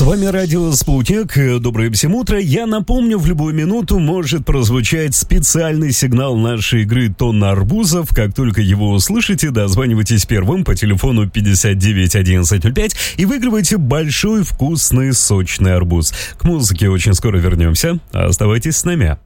вами радио «Спутник». Доброе всем утро. Я напомню, в любую минуту может прозвучать специальный сигнал нашей игры «Тонна арбузов». Как только его услышите, дозванивайтесь первым по телефону 59 11 05 и выигрывайте большой, вкусный, сочный арбуз. К музыке очень скоро вернемся. Оставайтесь с нами.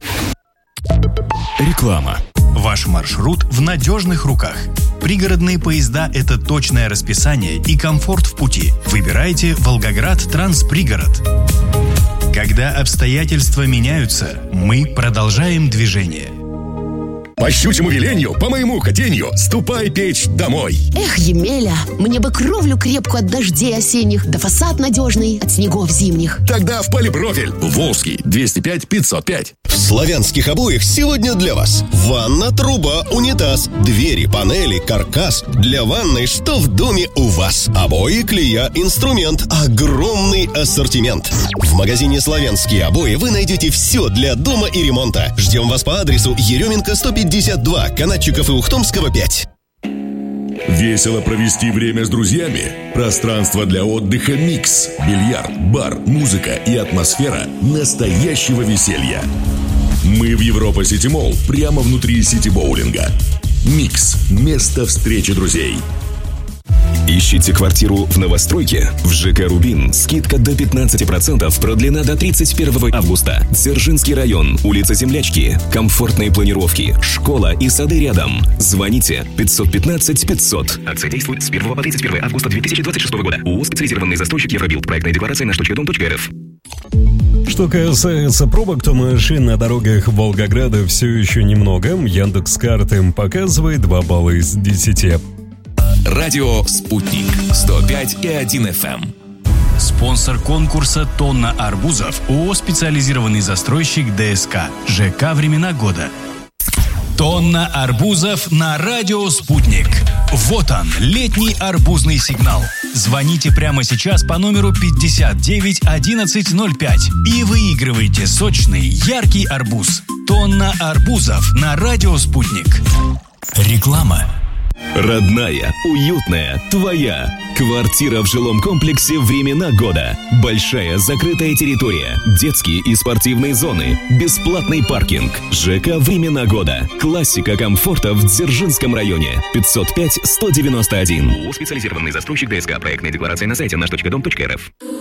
Реклама. Ваш маршрут в надежных руках. Пригородные поезда – это точное расписание и комфорт в пути. Выбирайте Волгоград Транспригород. Когда обстоятельства меняются, мы продолжаем движение. По щучьему велению, по моему хотению, ступай печь домой. Эх, Емеля, мне бы кровлю крепкую от дождей осенних, да фасад надежный от снегов зимних. Тогда в полипрофиль. Волжский, 205-505. В славянских обоях сегодня для вас ванна, труба, унитаз, двери, панели, каркас. Для ванной что в доме у вас? Обои, клея, инструмент. Огромный ассортимент. В магазине «Славянские обои» вы найдете все для дома и ремонта. Ждем вас по адресу Еременко 152, Канатчиков и Ухтомского 5. Весело провести время с друзьями. Пространство для отдыха «Микс». Бильярд, бар, музыка и атмосфера настоящего веселья. Мы в Европа Сити Молл, прямо внутри сити-боулинга. «Микс» – место встречи друзей. Ищите квартиру в новостройке? В ЖК «Рубин» скидка до 15%, продлена до 31 августа. Дзержинский район, улица Землячки. Комфортные планировки, школа и сады рядом. Звоните 515 500. Акция действует с 1 по 31 августа 2026 года. ООО «Специализированный застройщик Евробилд». Проектная декларация на .дом.рф. Что касается пробок, то машин на дорогах Волгограда все еще немного. Яндекс.Карты показывает 2 балла из 10. Радио «Спутник» 105,1 FM. Спонсор конкурса «Тонна арбузов» ООО «Специализированный застройщик ДСК». ЖК «Времена года». Тонна арбузов на радио «Спутник». Вот он, летний арбузный сигнал. Звоните прямо сейчас по номеру 59 11 05 и выигрывайте сочный, яркий арбуз. Тонна арбузов на радио «Спутник». Реклама. Родная, уютная, твоя. Квартира в жилом комплексе «Времена года». Большая закрытая территория, детские и спортивные зоны, бесплатный паркинг. ЖК «Времена года». Классика комфорта в Дзержинском районе. 505-191. ООО «Специализированный застройщик ДСК». Проектная декларация на сайте наш.дом.рф.